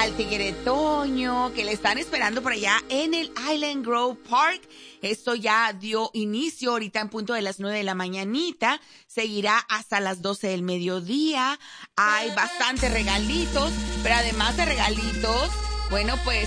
el Tigre-Toño, que le están esperando por allá en el Island Grove Park. Esto ya dio inicio ahorita en punto de las 9 de la mañanita. Seguirá hasta las 12 del mediodía. Hay bastantes regalitos, pero además de regalitos, bueno, pues